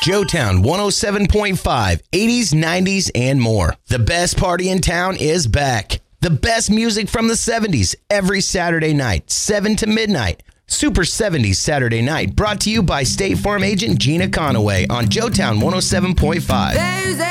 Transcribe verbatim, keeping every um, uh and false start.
Joetown one oh seven point five, eighties, nineties, and more. The best party in town is back. The best music from the seventies every Saturday night, seven to midnight. Super seventies Saturday Night, brought to you by State Farm agent Gina Conaway on Joetown one oh seven point five. There's